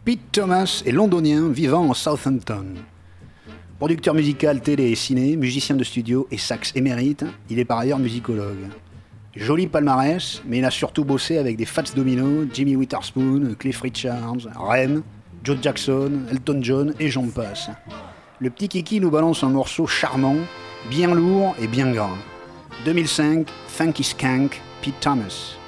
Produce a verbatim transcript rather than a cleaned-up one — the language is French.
Pete Thomas est londonien vivant en Southampton. Producteur musical télé et ciné, musicien de studio et sax émérite, il est par ailleurs musicologue. Joli palmarès, mais il a surtout bossé avec des Fats Domino, Jimmy Witherspoon, Cliff Richards, Rem, Joe Jackson, Elton John et j'en passe. Le petit Kiki nous balance un morceau charmant, bien lourd et bien gras. deux mille cinq, Funky Skank, Pete Thomas.